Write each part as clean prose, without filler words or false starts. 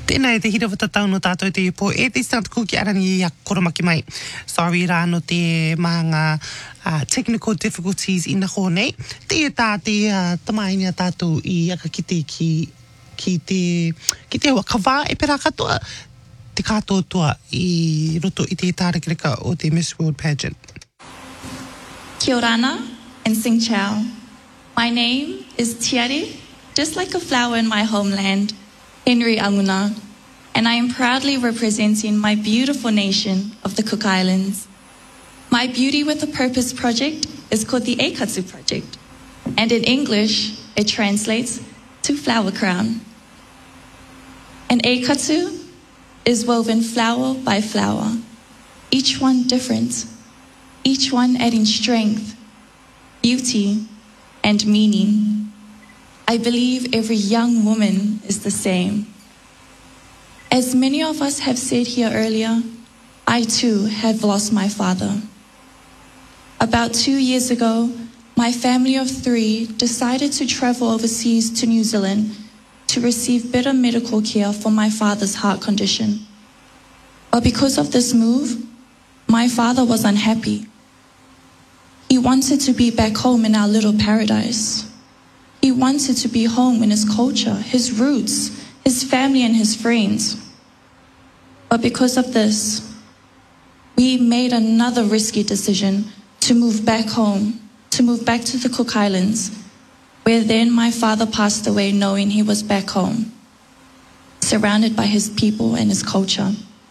Tēnā e te hira watatau no tātou te ipo. E te start kuki arani a koromaki mai. Sorry rā no te mga technical difficulties i na nei. Te tā te tamaini a tātou I aka ki te wakawā e pera katoa. Te katoa toa I roto I te tārekereka o te Miss World Pageant. Kia orana and sing chao. My name is Tiare, just like a flower in my homeland, Henry Anguna, and I am proudly representing my beautiful nation of the Cook Islands. My Beauty with a Purpose project is called the Eikatsu Project, and in English, it translates to flower crown. An Eikatsu is woven flower by flower, each one different, each one adding strength, beauty, and meaning. I believe every young woman is the same. As many of us have said here earlier, I too have lost my father. About 2 years ago, my family of 3 decided to travel overseas to New Zealand to receive better medical care for my father's heart condition. But because of this move, my father was unhappy. He wanted to be back home in our little paradise. He wanted to be home in his culture, his roots, his family and his friends. But because of this, we made another risky decision to move back home, to move back to the Cook Islands, where then my father passed away knowing he was back home, surrounded by his people and his culture.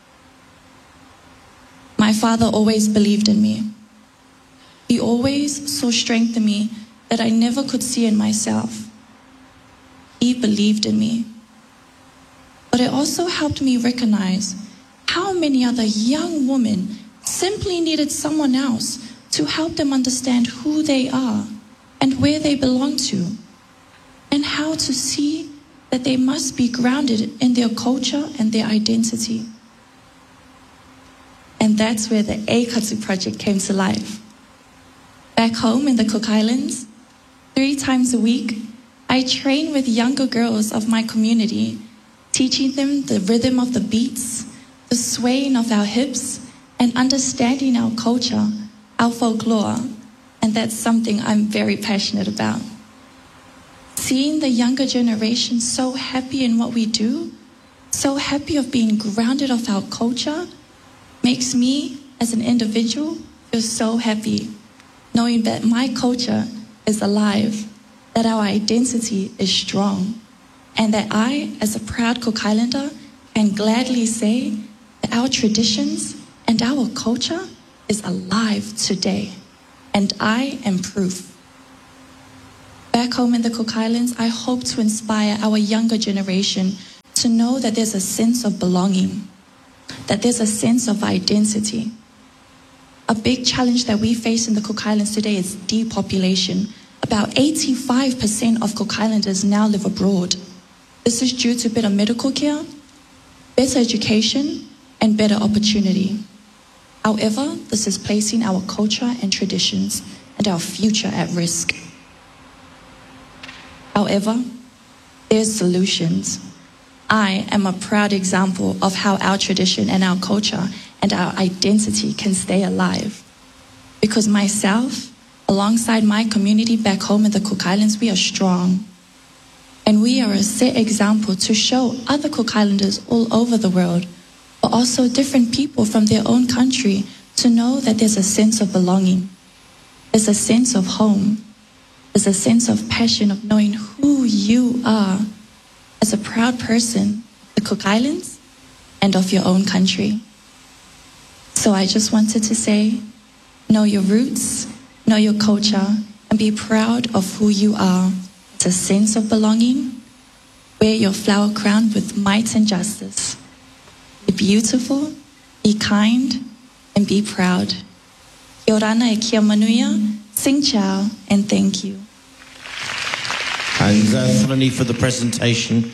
My father always believed in me. He always saw strength in me that I never could see in myself. He believed in me. But it also helped me recognize how many other young women simply needed someone else to help them understand who they are and where they belong to, and how to see that they must be grounded in their culture and their identity. And that's where the Eikatsu Project came to life. Back home in the Cook Islands, 3 times a week, I train with younger girls of my community, teaching them the rhythm of the beats, the swaying of our hips, and understanding our culture, our folklore, and that's something I'm very passionate about. Seeing the younger generation so happy in what we do, so happy of being grounded of our culture, makes me, as an individual, feel so happy, knowing that my culture is alive, that our identity is strong, and that I, as a proud Cook Islander, can gladly say that our traditions and our culture is alive today, and I am proof. Back home in the Cook Islands, I hope to inspire our younger generation to know that there's a sense of belonging, that there's a sense of identity. A big challenge that we face in the Cook Islands today is depopulation. About 85% of Cook Islanders now live abroad. This is due to better medical care, better education, and better opportunity. However, this is placing our culture and traditions and our future at risk. However, there's solutions. I am a proud example of how our tradition and our culture and our identity can stay alive. Because myself, alongside my community back home in the Cook Islands, we are strong. And we are a set example to show other Cook Islanders all over the world, but also different people from their own country, to know that there's a sense of belonging. There's a sense of home. There's a sense of passion of knowing who you are as a proud person, the Cook Islands, and of your own country. So I just wanted to say, know your roots, know your culture, and be proud of who you are. It's a sense of belonging. Wear your flower crown with might and justice. Be beautiful, be kind, and be proud. Kia orana e kia manuia, sing chao, and thank you. And Thrani for the presentation.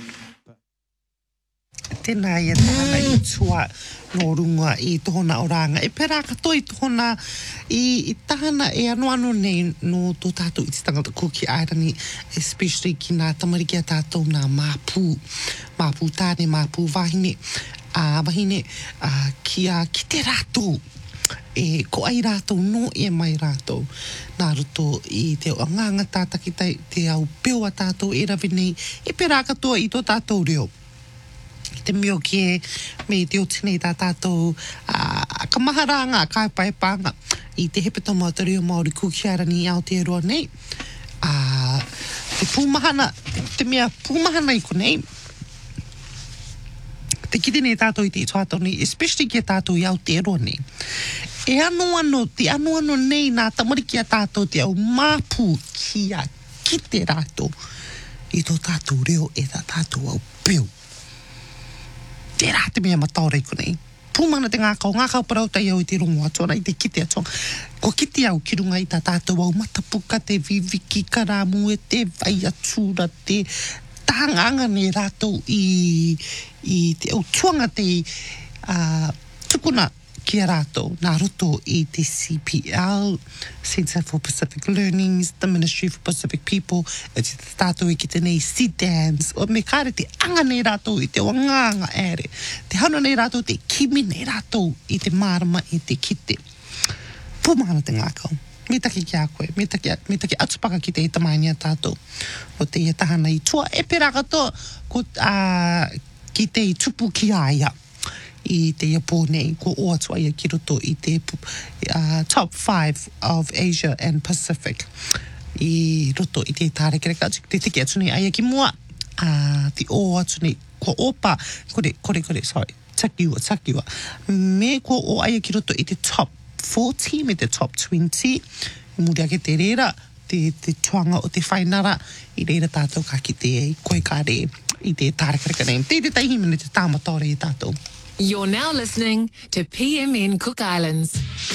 Tēnā ia tāna I tua no runga I tohona oranga. E pera katoa I tohona I tāna e anu nei no tō tātou I te tangata Kuki Airani, especially ki nā tamariki a tātou nā māpū. māpū tāne, māpū wahine, wahine ki te rātou. Ko ai rātou no e mai rātou. Nā roto i te o nganga tātaki te au peo a tātou e rawi nei, e pera katoa i tō tātou reo. Te meo kie me te o tinei tā tātou ka maharanga, ka paepanga i te hepeta mata reo Māori kukiara ni Aotearoa nei. Te pūmahana, te mea pūmahana i konei. Te kite nei tātou i te tātou nei, especially ki a tātou i Aotearoa nei. Te ano nei nā tamariki a tātou te au māpū ki a kite rātou i tō tātou reo e tā tātou au peo. Te rā te mea mataora i konei. Pūmana te ngākau parau tai au i te rongo atuana, i te kite atuana. Ko kite au ki runga i tā tātou au matapuka, te viviki, karamu, e te vai atura, te tānganga ne rātou i te au tuanga te tukuna ki a rātou, nā roto i te CPL, Centre for Pacific Learnings, the Ministry for Pacific People, e te tātou i ki te nei CDAMS, o me kāre te anga nei rātou i te wanganga ere, te hana nei rātou, te kimi nei rātou i te mārama i te kite. Pūmahana te ngākau. Me taki ki a koe, me taki atupaka ki te itamaini a tātou, o te ia tahana i tua, e pera katoa ki te i tupu ki aia. I te Iapo nei, ko o atua ia ki roto i te top 5 of Asia and Pacific. I roto i te tārekereka, te tiki atu nei aia ki mua, te o atu nei, ko opa, kore, sorry, takiwa. Me ko o aia ki roto i te top 40, me te top 20, muri ake te reira, te tuanga o te whainara, i reira tātou ka ki te koe kāre i te tārekereka nei. Te taihi mene te tāmataore i tātou. You're now listening to PMN Cook Islands.